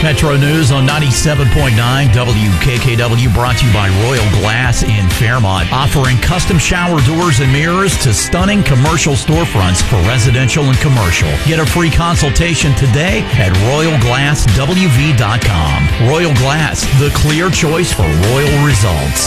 Metro News on 97.9 WKKW, brought to you by Royal Glass in Fairmont, offering custom shower doors and mirrors to stunning commercial storefronts for residential and commercial. Get a free consultation today at royalglasswv.com. Royal Glass, the clear choice for royal results.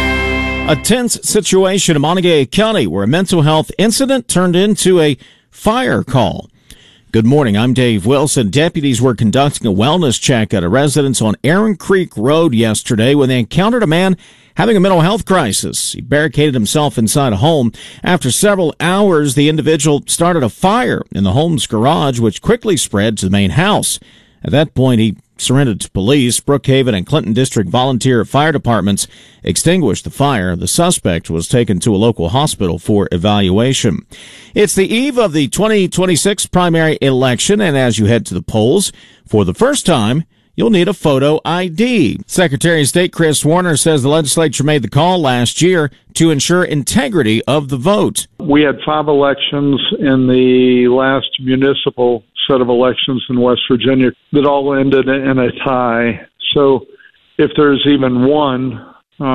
A tense situation in Montague County where a mental health incident turned into a fire call. Good morning, I'm Dave Wilson. Deputies were conducting a wellness check at a residence on Aaron Creek Road yesterday when they encountered a man having a mental health crisis. He barricaded himself inside a home. After several hours, the individual started a fire in the home's garage, which quickly spread to the main house. At that point, he surrendered to police. Brookhaven and Clinton District volunteer fire departments extinguished the fire. The suspect was taken to a local hospital for evaluation. It's the eve of the 2026 primary election, and as you head to the polls, for the first time, you'll need a photo ID. Secretary of State Chris Warner says the legislature made the call last year to ensure integrity of the vote. We had 5 elections in the last municipal set of elections in West Virginia that all ended in a tie. So if there's even one,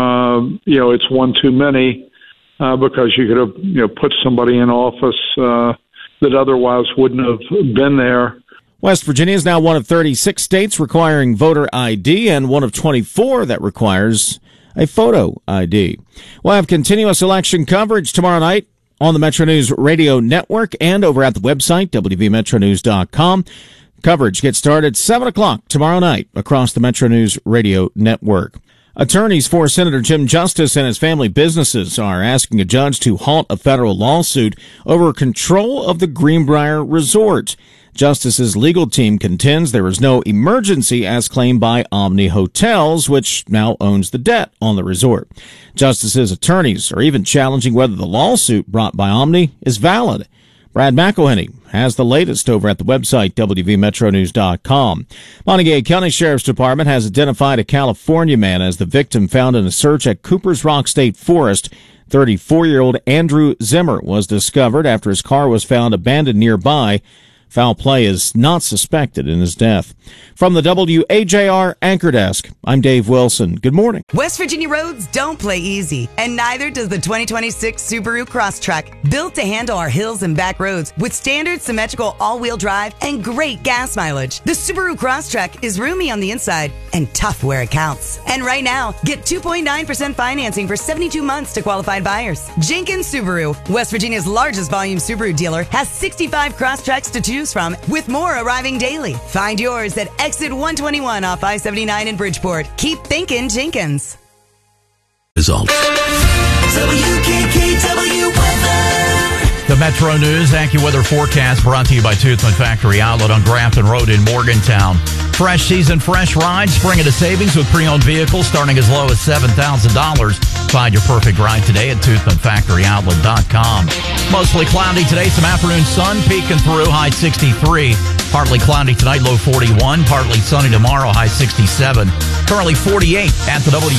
it's one too many, because you could have, put somebody in office that otherwise wouldn't have been there. West Virginia is now one of 36 states requiring voter ID and one of 24 that requires a photo ID. We'll have continuous election coverage tomorrow night on the Metro News Radio Network and over at the website, wvmetronews.com. Coverage gets started 7 o'clock tomorrow night across the Metro News Radio Network. Attorneys for Senator Jim Justice and his family businesses are asking a judge to halt a federal lawsuit over control of the Greenbrier Resort. Justice's legal team contends there is no emergency as claimed by Omni Hotels, which now owns the debt on the resort. Justice's attorneys are even challenging whether the lawsuit brought by Omni is valid. Brad McElhenney has the latest over at the website, wvmetronews.com. Montague County Sheriff's Department has identified a California man as the victim found in a search at Cooper's Rock State Forest. 34-year-old Andrew Zimmer was discovered after his car was found abandoned nearby. Foul play is not suspected in his death. From the WAJR Anchor Desk, I'm Dave Wilson. Good morning. West Virginia roads don't play easy, and neither does the 2026 Subaru Crosstrek. Built to handle our hills and back roads with standard symmetrical all-wheel drive and great gas mileage. The Subaru Crosstrek is roomy on the inside and tough where it counts. And right now, get 2.9% financing for 72 months to qualified buyers. Jenkins Subaru, West Virginia's largest volume Subaru dealer, has 65 Crosstreks to choose from, with more arriving daily. Find yours at exit 121 off I-79 in Bridgeport. Keep thinking Jenkins. Results. WKKW weather. The Metro News AccuWeather forecast brought to you by Toothman Factory Outlet on Grafton Road in Morgantown. Fresh season, fresh ride. Spring into savings with pre-owned vehicles starting as low as $7,000. Find your perfect ride today at ToothmanFactoryOutlet.com. Mostly cloudy today. Some afternoon sun peeking through. High 63. Partly cloudy tonight. Low 41. Partly sunny tomorrow. High 67. Currently 48 at the